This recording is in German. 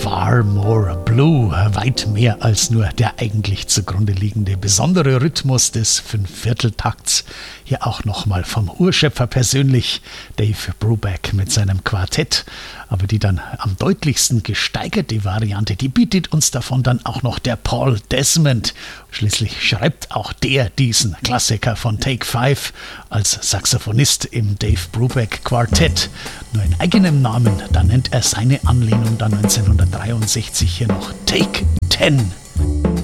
Far More Blue, weit mehr als nur der eigentlich zugrunde liegende besondere Rhythmus des Fünfvierteltakts. Hier auch nochmal vom Urschöpfer persönlich, Dave Brubeck mit seinem Quartett. Aber die dann am deutlichsten gesteigerte Variante, die bietet uns davon dann auch noch der Paul Desmond. Schließlich schreibt auch der diesen Klassiker von Take 5 als Saxophonist im Dave Brubeck Quartett. Nur in eigenem Namen, da nennt er seine Anlehnung dann 1963 hier noch Take 10.